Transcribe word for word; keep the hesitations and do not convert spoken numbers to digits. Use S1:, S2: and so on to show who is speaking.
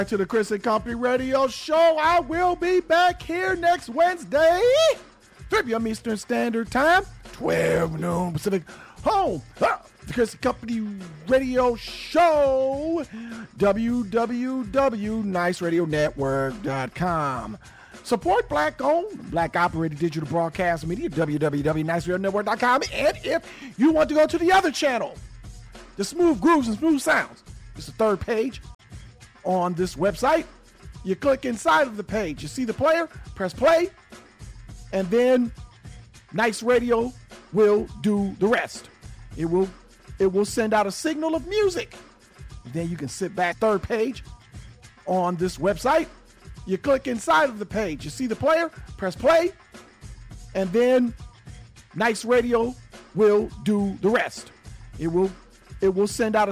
S1: To the Chris and Company Radio Show. I will be back here next Wednesday, three p.m. Eastern Standard Time, twelve noon Pacific. Home, uh, the Chris and Company Radio Show, w w w dot nice radio network dot com. Support black-owned, black-operated digital broadcast media, w w w dot nice radio network dot com. And if you want to go to the other channel, the Smooth Grooves and Smooth Sounds, it's the third page on this website. You click inside of the page, you see the player, press play, and then Nice Radio will do the rest. It will it will send out a signal of music. Then you can sit back. Third page on this website, you click inside of the page, you see the player, press play, and then Nice Radio will do the rest. It will it will send out a